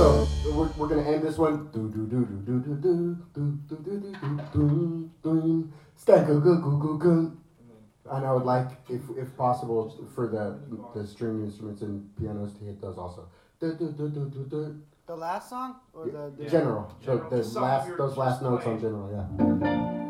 Also, we're gonna end this one. And I would like, if possible, for the string instruments and pianos to hit those also. The last song or the General. So General. those last notes on general, yeah.